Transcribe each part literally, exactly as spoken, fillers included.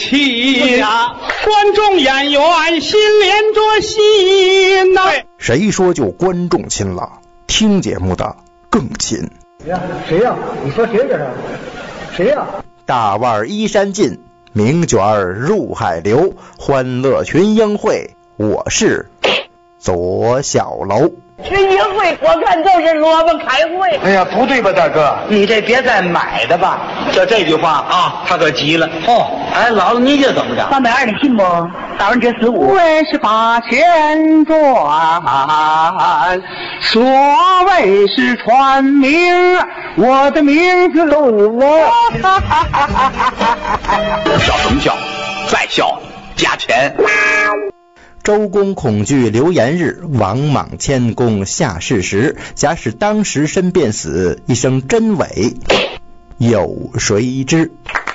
亲呀，观众演员心连着心呐、啊。 谁说就观众亲了？听节目的更亲。 呀，谁呀？你说谁这是？谁呀？ 大腕依山尽，名卷入海流，欢乐群英会，我是左小楼。 群英会我看就是萝卜开会。 哎呀，不对吧，大哥？ 你这别再买的吧。 这这句话啊，他可急了。 哦， 哎，姥姥你这怎么着？ 三百二，你信不？打完这十五。 为是八千转，所谓是传名，我的名字都有我。 笑什么笑？再笑加钱。 周公恐惧流言日，王莽谦恭下士时。假使当时身便死，一生真伪有谁知？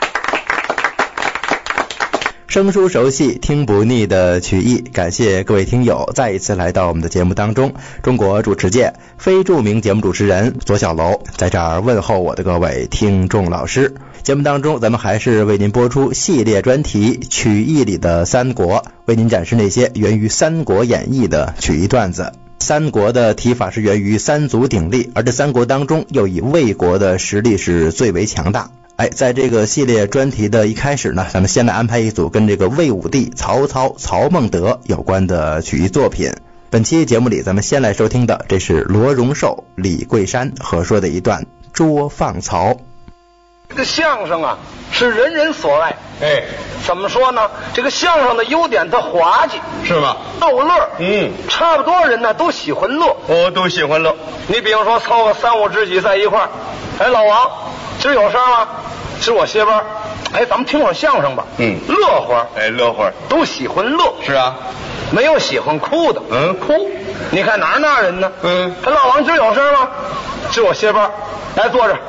生疏熟悉听不腻的曲艺，感谢各位听友再一次来到我们的节目当中。中国主持界非著名节目主持人左小楼在这儿问候我的各位听众老师。节目当中咱们还是为您播出系列专题曲艺里的三国，为您展示那些源于三国演义的曲艺段子。三国的提法是源于三足鼎立，而这三国当中又以魏国的实力是最为强大。哎，在这个系列专题的一开始呢，咱们先来安排一组跟这个魏武帝曹操曹孟德有关的曲艺作品。本期节目里咱们先来收听的，这是罗荣寿、李桂山合说的一段捉放曹。 这个相声啊是人人所爱， 哎， 怎么说呢？这个相声的优点它滑稽， 是吗？ 逗乐， 嗯， 差不多人呢都喜欢乐， 哦，都喜欢乐。 你比如说凑个三五知己在一块儿，哎，老王，今儿有事吗？今儿我歇班，哎，咱们听会儿相声吧， 嗯， 乐会儿， 哎，乐会儿， 都喜欢乐， 是啊， 没有喜欢哭的， 嗯，哭， 你看哪儿那人呢？ 嗯， 哎，老王今儿有事吗？今儿我歇班，来坐着。